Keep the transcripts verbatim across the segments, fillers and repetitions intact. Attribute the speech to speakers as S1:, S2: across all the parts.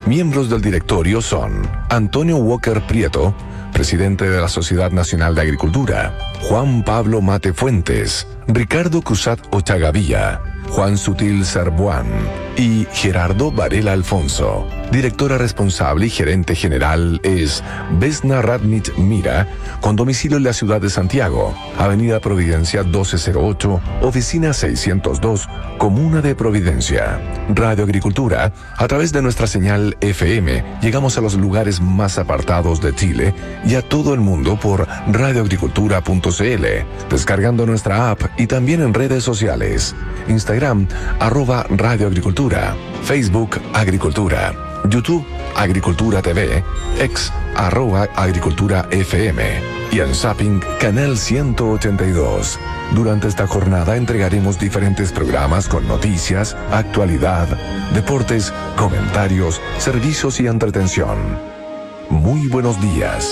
S1: Miembros del directorio son Antonio Walker Prieto, presidente de la Sociedad Nacional de Agricultura, Juan Pablo Mate Fuentes, Ricardo Cruzat Ochagavía, Juan Sutil Sarbuán y Gerardo Varela Alfonso. Directora responsable y gerente general es Vesna Radnich Mira, con domicilio en la ciudad de Santiago, Avenida Providencia doce cero ocho, Oficina seiscientos dos, Comuna de Providencia. Radio Agricultura, a través de nuestra señal F M, llegamos a los lugares más apartados de Chile y a todo el mundo por radioagricultura punto c l, descargando nuestra app y también en redes sociales. Instagram, arroba Radio Agricultura, Facebook Agricultura, YouTube Agricultura T V, ex arroba Agricultura F M y en Zapping Canal ciento ochenta y dos. Durante esta jornada entregaremos diferentes programas con noticias, actualidad, deportes, comentarios, servicios y entretención. Muy buenos días.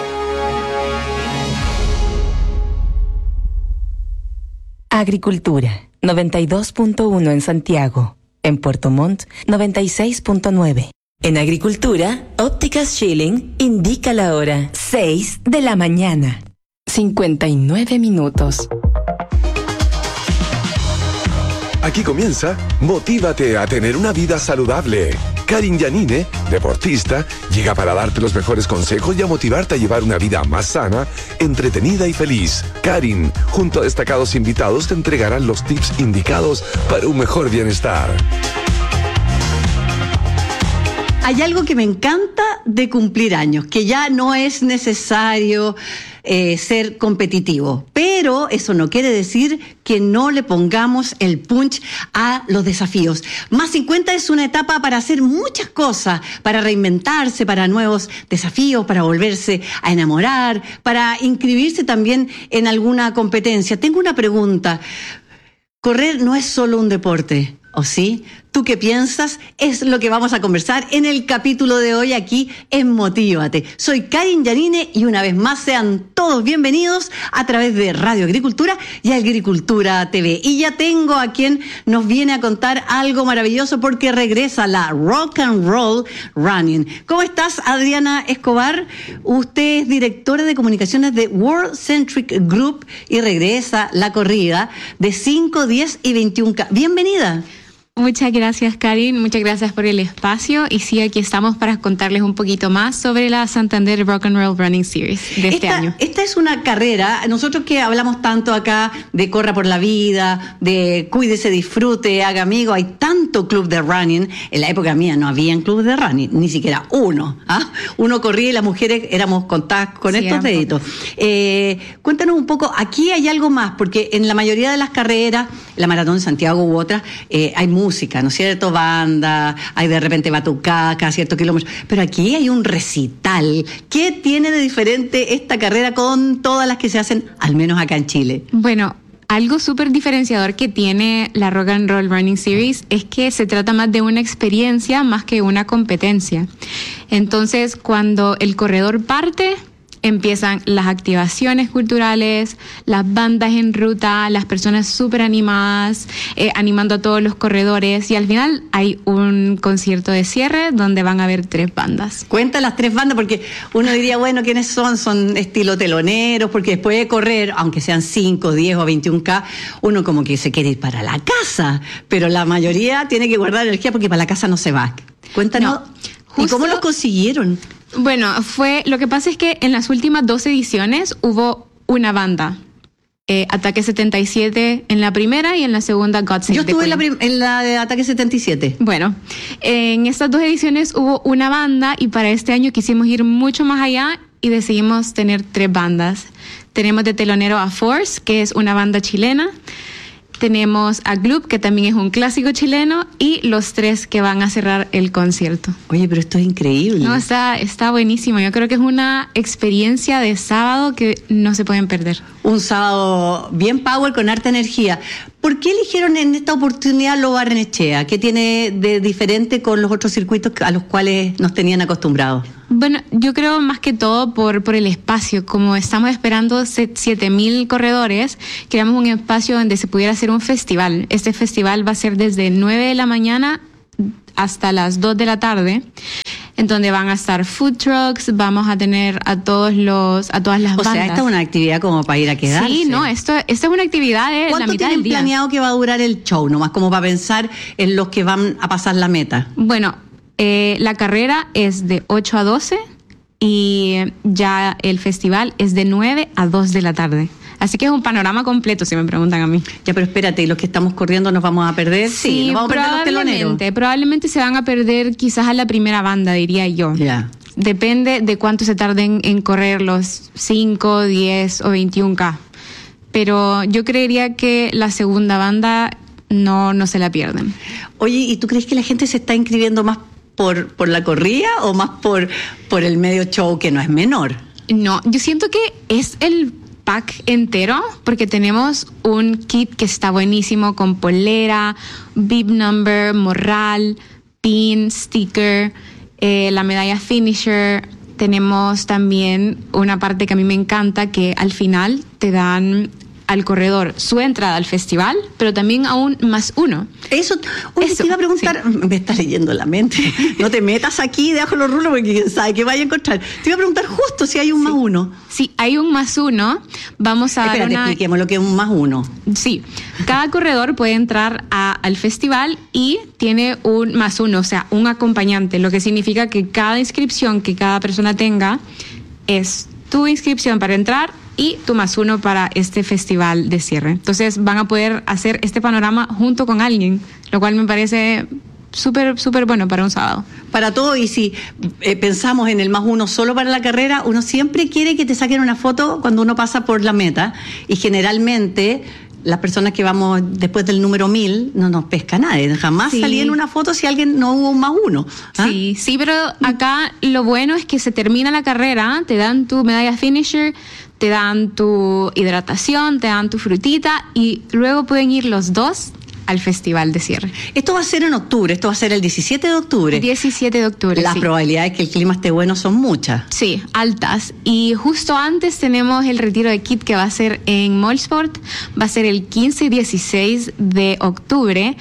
S2: Agricultura, noventa y dos punto uno en Santiago. En Puerto Montt, noventa y seis punto nueve. En Agricultura, Ópticas Schilling indica la hora. seis de la mañana. cincuenta y nueve minutos.
S1: Aquí comienza Motívate a tener una vida saludable. Karin Yanine, deportista, llega para darte los mejores consejos y a motivarte a llevar una vida más sana, entretenida y feliz. Karin, junto a destacados invitados, te entregarán los tips indicados para un mejor bienestar.
S3: Hay algo que me encanta de cumplir años, que ya no es necesario eh, ser competitivo, pero eso no quiere decir que no le pongamos el punch a los desafíos. Más cincuenta es una etapa para hacer muchas cosas, para reinventarse, para nuevos desafíos, para volverse a enamorar, para inscribirse también en alguna competencia. Tengo una pregunta. Correr no es solo un deporte, ¿o sí? ¿Tú qué piensas? Es lo que vamos a conversar en el capítulo de hoy aquí en Motívate. Soy Karin Yanine y una vez más sean todos bienvenidos a través de Radio Agricultura y Agricultura T V. Y ya tengo a quien nos viene a contar algo maravilloso porque regresa la Rock and Roll Running. ¿Cómo estás, Adriana Escobar? Usted es directora de comunicaciones de World Centric Group y regresa la corrida de cinco, diez y veintiuno K. Bienvenida.
S4: Muchas gracias, Karin. Muchas gracias por el espacio. Y sí, aquí estamos para contarles un poquito más sobre la Santander Rock and Roll Running Series de este
S3: esta,
S4: año.
S3: Esta es una carrera, nosotros que hablamos tanto acá de corra por la vida, de cuídese, disfrute, haga amigo, hay tanto club de running. En la época mía no había club de running, ni siquiera uno. ¿ah? Uno corría y las mujeres éramos contadas con sí, estos deditos. Eh, cuéntanos un poco, aquí hay algo más, porque en la mayoría de las carreras, la Maratón de Santiago u otras, eh, hay música, ¿no es cierto? Banda, hay de repente batucaca, ciertos kilómetros. Pero aquí hay un recital. ¿Qué tiene de diferente esta carrera con todas las que se hacen, al menos acá en Chile?
S4: Bueno, algo súper diferenciador que tiene la Rock and Roll Running Series es que se trata más de una experiencia más que una competencia. Entonces, cuando el corredor parte, empiezan las activaciones culturales, las bandas en ruta, las personas súper animadas, eh, animando a todos los corredores, y al final hay un concierto de cierre donde van a haber tres bandas.
S3: Cuenta las tres bandas, porque uno diría, bueno, ¿quiénes son? Son estilo teloneros, porque después de correr, aunque sean cinco, diez o veintiuno K, uno como que se quiere ir para la casa, pero la mayoría tiene que guardar energía porque para la casa no se va. Cuéntanos, no, justo, ¿y cómo lo consiguieron?
S4: Bueno, fue lo que pasa es que en las últimas dos ediciones hubo una banda. Eh, Ataque setenta y siete en la primera y en la segunda God Save
S3: Yo estuve
S4: the
S3: en la, prim- en la de Ataque setenta y siete.
S4: Bueno, en estas dos ediciones hubo una banda y para este año quisimos ir mucho más allá y decidimos tener tres bandas. Tenemos de telonero a Force, que es una banda chilena. Tenemos a Gloop, que también es un clásico chileno, y los tres que van a cerrar el concierto.
S3: Oye, pero esto es increíble.
S4: No, está, está buenísimo. Yo creo que es una experiencia de sábado que no se pueden perder.
S3: Un sábado bien power, con harta energía. ¿Por qué eligieron en esta oportunidad Lo Barrenechea? ¿Qué tiene de diferente con los otros circuitos a los cuales nos tenían acostumbrados?
S4: Bueno, yo creo más que todo por, por el espacio. Como estamos esperando siete mil corredores, creamos un espacio donde se pudiera hacer un festival. Este festival va a ser desde nueve de la mañana hasta las dos de la tarde. en donde van a estar food trucks, vamos a tener a todos los, a todas las
S3: o
S4: bandas.
S3: O sea, esta es una actividad como para ir a quedarse.
S4: Sí, no, esto, esta es una actividad de la mitad del día.
S3: ¿Cuánto tienen planeado que va a durar el show? Nomás como para pensar en los que van a pasar la meta.
S4: Bueno, eh, la carrera es de ocho a doce y ya el festival es de nueve a dos de la tarde. Así que es un panorama completo, si me preguntan a mí.
S3: Ya, pero espérate, ¿y los que estamos corriendo nos vamos a perder?
S4: Sí,
S3: sí nos vamos a perder los teloneros.
S4: Probablemente, probablemente se van a perder quizás a la primera banda, diría yo.
S3: Ya.
S4: Depende de cuánto se tarden en correr los cinco, diez o veintiún K. Pero yo creería que la segunda banda no, no se la pierden.
S3: Oye, ¿y tú crees que la gente se está inscribiendo más por, por la corrida o más por, por el medio show, que no es menor?
S4: No, yo siento que es el pack entero, porque tenemos un kit que está buenísimo con polera, bib number, morral, pin, sticker, eh, la medalla finisher. Tenemos también una parte que a mí me encanta, que al final te dan al corredor su entrada al festival, pero también a un más uno.
S3: Eso, oye, Eso, te iba a preguntar, sí. Me está leyendo la mente, no te metas aquí debajo de los rulos porque quién sabe qué vaya a encontrar. Te iba a preguntar justo si hay un sí. más uno.
S4: Sí, hay un más uno. Vamos a
S3: Espérate,
S4: dar una...
S3: expliquemos lo que es un más uno.
S4: Sí, cada corredor puede entrar a, al festival y tiene un más uno, o sea, un acompañante, lo que significa que cada inscripción que cada persona tenga es tu inscripción para entrar y tu más uno para este festival de cierre. Entonces van a poder hacer este panorama junto con alguien, lo cual me parece súper, súper bueno para un sábado.
S3: Para todo, y si eh, pensamos en el más uno solo para la carrera, uno siempre quiere que te saquen una foto cuando uno pasa por la meta, y generalmente las personas que vamos después del número mil no nos pesca nadie, jamás sí. salí en una foto si alguien no hubo un más uno. ¿Ah?
S4: Sí, sí, pero acá lo bueno es que se termina la carrera, te dan tu medalla finisher, te dan tu hidratación, te dan tu frutita y luego pueden ir los dos al festival de cierre.
S3: Esto va a ser en octubre, esto va a ser el diecisiete de octubre.
S4: diecisiete de octubre,
S3: Las
S4: sí.
S3: probabilidades que el clima esté bueno son muchas.
S4: Sí, altas. Y justo antes tenemos el retiro de kit que va a ser en Mallsport, va a ser el quince y dieciséis de octubre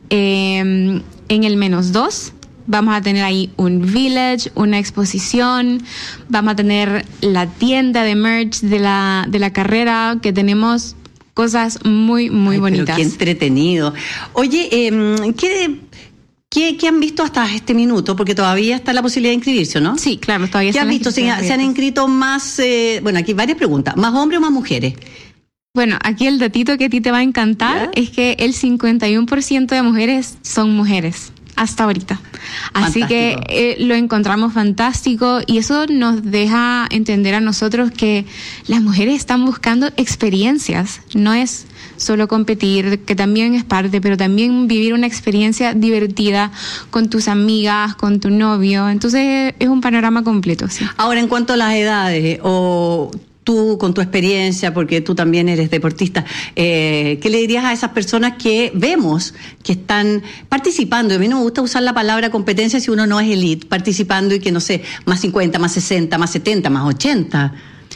S4: eh, en el menos dos. Vamos a tener ahí un village, una exposición, vamos a tener la tienda de merch de la, de la carrera, que tenemos cosas muy, muy Ay, bonitas.
S3: Pero qué entretenido. Oye, eh, ¿qué, qué, ¿qué han visto hasta este minuto? Porque todavía está la posibilidad de inscribirse, ¿no?
S4: Sí, claro, todavía
S3: ¿Qué han visto? ¿Se, ¿Se han inscrito más, eh, bueno, aquí varias preguntas, más hombres o más mujeres?
S4: Bueno, aquí el datito que a ti te va a encantar ¿Ya? es que el cincuenta y uno por ciento de mujeres son mujeres. Hasta ahorita. Así fantástico. que eh, lo encontramos fantástico y eso nos deja entender a nosotros que las mujeres están buscando experiencias, no es solo competir, que también es parte, pero también vivir una experiencia divertida con tus amigas, con tu novio. Entonces es un panorama completo. Sí.
S3: Ahora, en cuanto a las edades, o tú con tu experiencia, porque tú también eres deportista, eh, ¿qué le dirías a esas personas que vemos que están participando? A mí no me gusta usar la palabra competencia si uno no es elite, participando y que no sé, más cincuenta, más sesenta, más setenta, más ochenta.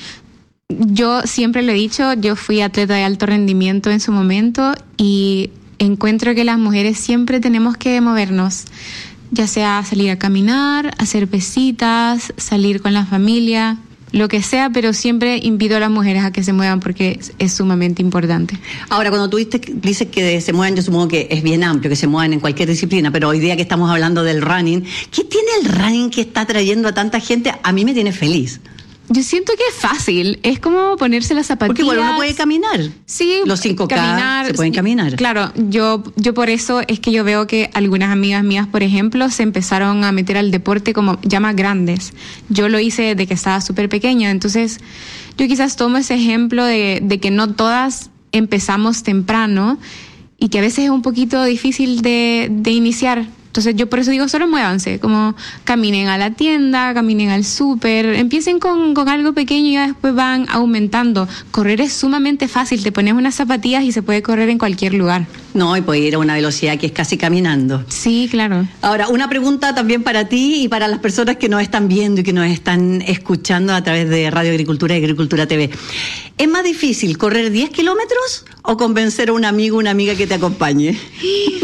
S4: Yo siempre lo he dicho, yo fui atleta de alto rendimiento en su momento y encuentro que las mujeres siempre tenemos que movernos, ya sea salir a caminar, hacer pesitas, salir con la familia, lo que sea, pero siempre invito a las mujeres a que se muevan porque es, es sumamente importante.
S3: Ahora, cuando tú dices que se muevan, yo supongo que es bien amplio, que se muevan en cualquier disciplina, pero hoy día que estamos hablando del running, ¿qué tiene el running que está trayendo a tanta gente? A mí me tiene feliz.
S4: Yo siento que es fácil, es como ponerse las zapatillas.
S3: Porque bueno, uno puede caminar.
S4: Sí,
S3: los cinco K caminar, se pueden caminar.
S4: Claro, yo, yo por eso es que yo veo que algunas amigas mías, por ejemplo, se empezaron a meter al deporte como ya más grandes. Yo lo hice desde que estaba súper pequeña, entonces yo quizás tomo ese ejemplo de, de que no todas empezamos temprano y que a veces es un poquito difícil de, de iniciar. Entonces yo por eso digo, solo muévanse, como caminen a la tienda, caminen al súper, empiecen con, con algo pequeño y ya después van aumentando. Correr es sumamente fácil, te pones unas zapatillas y se puede correr en cualquier lugar.
S3: No, y puede ir a una velocidad que es casi caminando.
S4: Sí, claro.
S3: Ahora, una pregunta también para ti y para las personas que nos están viendo y que nos están escuchando a través de Radio Agricultura y Agricultura T V. ¿Es más difícil correr diez kilómetros o convencer a un amigo o una amiga que te acompañe?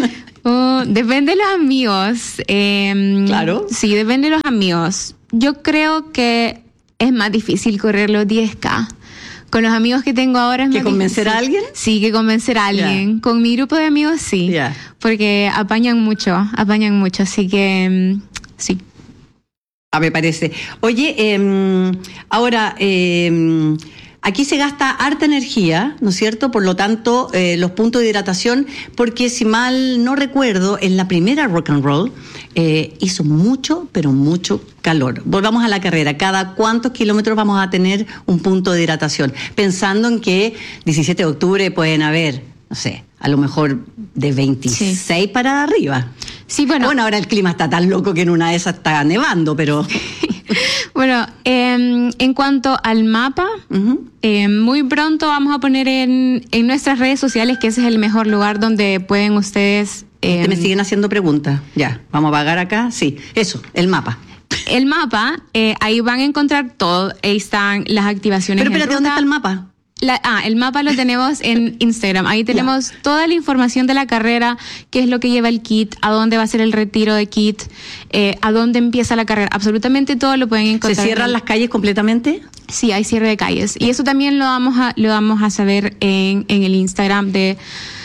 S4: Oh, depende de los amigos. Eh,
S3: Claro.
S4: Sí, depende de los amigos. Yo creo que es más difícil correr los diez K. Con los amigos que tengo ahora es
S3: ¿Que
S4: más
S3: convencer
S4: difícil.
S3: a alguien?
S4: Sí, que convencer a alguien.
S3: Ya.
S4: Con mi grupo de amigos sí.
S3: Ya.
S4: Porque apañan mucho, apañan mucho. Así que mm, sí.
S3: Ah, me parece. Oye, eh, ahora, eh, aquí se gasta harta energía, ¿no es cierto? Por lo tanto, eh, los puntos de hidratación, porque si mal no recuerdo, en la primera Rock and Roll eh, hizo mucho, pero mucho calor. Volvamos a la carrera. ¿Cada cuántos kilómetros vamos a tener un punto de hidratación? Pensando en que diecisiete de octubre pueden haber, no sé, a lo mejor de veintiséis sí. para arriba.
S4: Sí, bueno.
S3: Bueno, ahora el clima está tan loco que en una de esas está nevando, pero...
S4: Bueno, eh, en cuanto al mapa, uh-huh. eh, muy pronto vamos a poner en, en nuestras redes sociales que ese es el mejor lugar donde pueden ustedes... Eh,
S3: me siguen haciendo preguntas. Ya, vamos a pagar acá. Sí, eso, el mapa.
S4: El mapa, eh, ahí van a encontrar todo. Ahí están las activaciones.
S3: Pero espérate, ¿dónde está el mapa?
S4: La, ah, el mapa lo tenemos en Instagram. Ahí tenemos yeah. toda la información de la carrera, qué es lo que lleva el kit, a dónde va a ser el retiro de kit, eh, a dónde empieza la carrera. Absolutamente todo lo pueden encontrar.
S3: ¿Se cierran las calles completamente?
S4: Sí, hay cierre de calles. Y eso también lo vamos a, lo vamos a saber en, en el Instagram de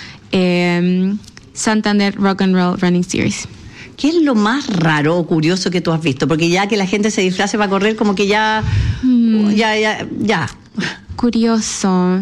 S4: eh, Santander Rock and Roll Running Series.
S3: ¿Qué es lo más raro o curioso que tú has visto? Porque ya que la gente se disfrace para correr, como que ya... Mm. Ya, ya, ya...
S4: Curioso.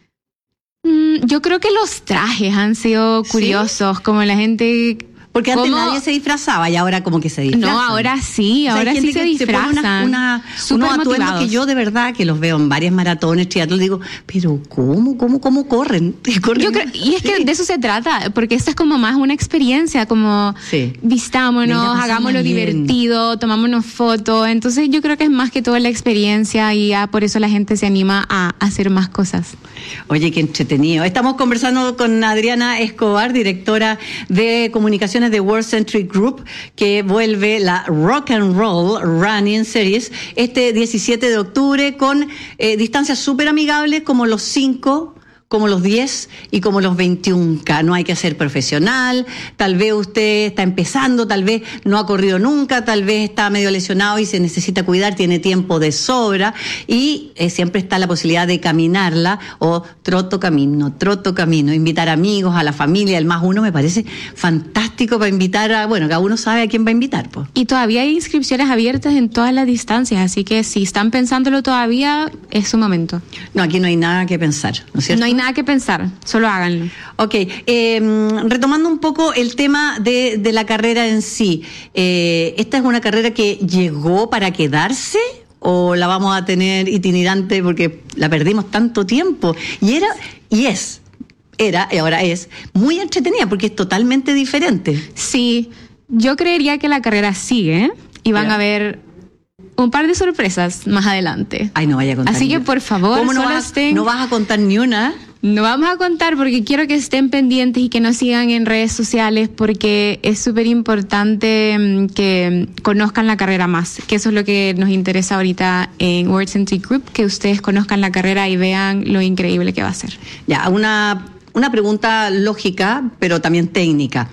S4: Mm, yo creo que los trajes han sido curiosos, ¿sí? Como la gente...
S3: Porque antes
S4: ¿Cómo?
S3: nadie se disfrazaba y ahora como que se disfrazan.
S4: No, ahora sí,
S3: o sea,
S4: ahora sí se disfrazan.
S3: Se una, una, unos atuendos que yo de verdad que los veo en varias maratones, triatlón, digo, pero ¿cómo, cómo, cómo corren? corren
S4: yo creo, y es sí. que de eso se trata, porque esta es como más una experiencia, como sí. vistámonos, hagámoslo bien. divertido, tomámonos fotos. Entonces yo creo que es más que todo la experiencia y ya por eso la gente se anima a hacer más cosas.
S3: Oye, qué entretenido. Estamos conversando con Adriana Escobar, directora de comunicación de World Centric Group, que vuelve la Rock and Roll Running Series este diecisiete de octubre con eh, distancias súper amigables como los cinco, como los diez y como los veintiún K. No hay que ser profesional, tal vez usted está empezando, tal vez no ha corrido nunca, tal vez está medio lesionado y se necesita cuidar, tiene tiempo de sobra y eh, siempre está la posibilidad de caminarla o troto camino, troto camino, invitar amigos, a la familia, el más uno me parece fantástico para invitar a, bueno, cada uno sabe a quién va a invitar. Pues.
S4: Y todavía hay inscripciones abiertas en todas las distancias, así que si están pensándolo todavía, es su momento.
S3: No, aquí no hay nada que pensar, ¿no es cierto?
S4: No hay nada que pensar, solo háganlo.
S3: Ok, eh, retomando un poco el tema de, de la carrera en sí, eh, ¿esta es una carrera que llegó para quedarse o la vamos a tener itinerante porque la perdimos tanto tiempo? Y era, y es, era, y ahora es, muy entretenida porque es totalmente diferente.
S4: Sí, yo creería que la carrera sigue y van yeah. a ver un par de sorpresas más adelante.
S3: Ay, no vaya a contar.
S4: Así que, por favor,
S3: ¿cómo no vas, estén... no vas a contar ni una?
S4: No vamos a contar porque quiero que estén pendientes y que nos sigan en redes sociales porque es súper importante que conozcan la carrera más, que eso es lo que nos interesa ahorita en World Centric Group, que ustedes conozcan la carrera y vean lo increíble que va a ser.
S3: Ya, una, una pregunta lógica, pero también técnica.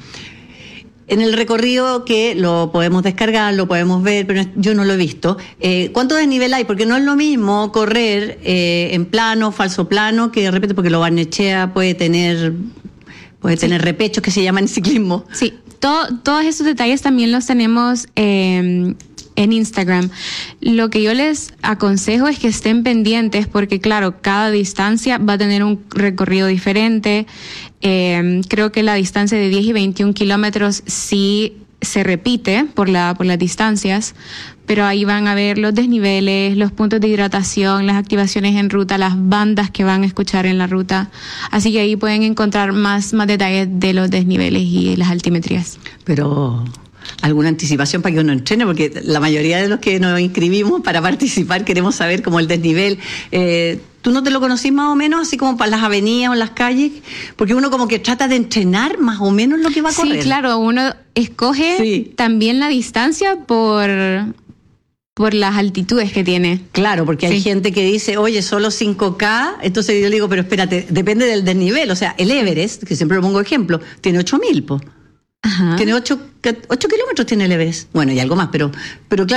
S3: En el recorrido que lo podemos descargar, lo podemos ver, pero yo no lo he visto. Eh, ¿Cuánto desnivel hay? Porque no es lo mismo correr eh, en plano, falso plano, que de repente, porque lo Barnechea puede tener, puede sí. tener repechos que se llaman en ciclismo.
S4: Sí, todo, todos esos detalles también los tenemos eh, en Instagram. Lo que yo les aconsejo es que estén pendientes porque, claro, cada distancia va a tener un recorrido diferente. Eh, creo que la distancia de diez y veintiún kilómetros sí se repite por la por las distancias, pero ahí van a ver los desniveles, los puntos de hidratación, las activaciones en ruta, las bandas que van a escuchar en la ruta. Así que ahí pueden encontrar más, más detalles de los desniveles y las altimetrías.
S3: Pero... ¿alguna anticipación para que uno entrene? Porque la mayoría de los que nos inscribimos para participar queremos saber como el desnivel. Eh, ¿Tú no te lo conocís más o menos, así como para las avenidas o las calles? Porque uno como que trata de entrenar más o menos lo que va a correr.
S4: Sí, claro, uno escoge sí. también la distancia por... por las altitudes que tiene.
S3: Claro, porque hay sí. gente que dice, oye, solo cinco K, entonces yo le digo, pero espérate, depende del desnivel. O sea, el Everest, que siempre lo pongo ejemplo, tiene ocho mil, po. Ajá. Tiene ocho kilómetros, tiene Leves. Bueno, y algo más, pero, pero claro.